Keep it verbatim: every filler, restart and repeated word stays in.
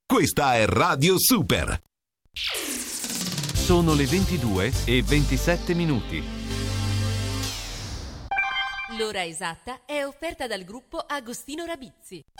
Questa è Radio Super. Sono le ventidue e ventisette minuti. L'ora esatta è offerta dal gruppo Agostino Rabizzi.